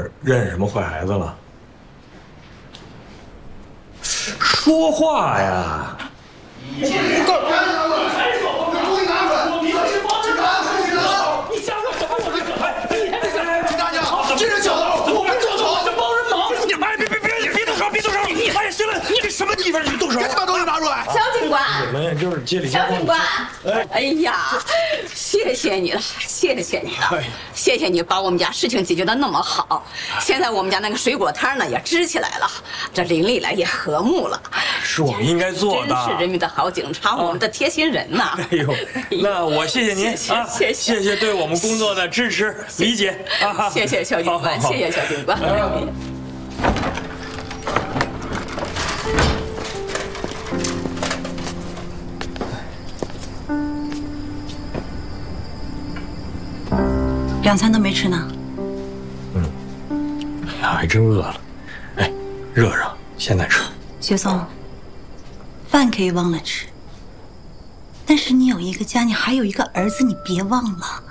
是认什么坏孩子了？说话呀！什么地方你动手？赶紧把东西拿出来！ 小警官， 我们就是街里。 小警官，哎呀，谢谢你了，谢谢你了，谢谢你把我们家事情解决得那么好。现在我们家那个水果摊呢也支起来了，这邻里来也和睦了。 是我们应该做的。 真是人民的好警察，我们的贴心人呐！ 哎呦，那我谢谢您啊，谢谢对我们工作的支持理解啊！ 谢谢小警官，谢谢小警官。 两餐都没吃呢。 哎呀，还真饿了。哎，热热，现在吃。 雪松，饭可以忘了吃，但是你有一个家，你还有一个儿子，你别忘了。